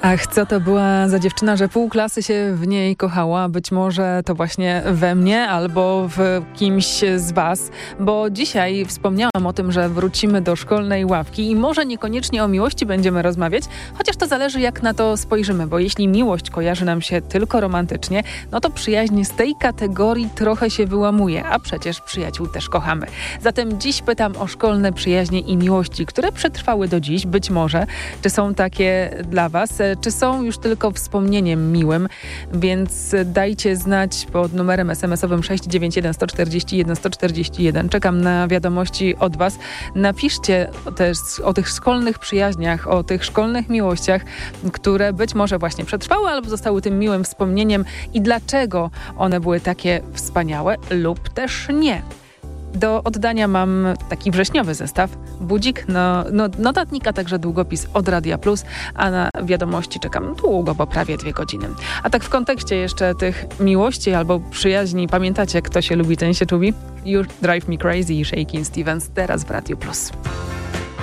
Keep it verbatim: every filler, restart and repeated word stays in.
Ach, co to była za dziewczyna, że pół klasy się w niej kochała. Być może to właśnie we mnie albo w kimś z was, bo dzisiaj wspomniałam o tym, że wrócimy do szkolnej ławki i może niekoniecznie o miłości będziemy rozmawiać, chociaż to zależy, jak na to spojrzymy, bo jeśli miłość kojarzy nam się tylko romantycznie, no to przyjaźń z tej kategorii trochę się wyłamuje, a przecież przyjaciół też kochamy. Zatem dziś pytam o szkolne przyjaźnie i miłości, które przetrwały do dziś, być może. Czy są takie dla was? Czy są już tylko wspomnieniem miłym? Więc dajcie znać pod numerem es em esowym sześć dziewięć jeden sto czterdzieści jeden sto czterdzieści jeden. Czekam na wiadomości od was. Napiszcie też o tych szkolnych przyjaźniach, o tych szkolnych miłościach, które być może właśnie przetrwały albo zostały tym miłym wspomnieniem i dlaczego one były takie wspaniałe lub też nie. Do oddania mam taki wrześniowy zestaw, budzik, no, no, notatnik, a także długopis od Radia Plus, a na wiadomości czekam długo, bo prawie dwie godziny. A tak w kontekście jeszcze tych miłości albo przyjaźni, pamiętacie, kto się lubi, ten się czubi? You Drive Me Crazy i Shakin' Stevens teraz w Radiu Plus.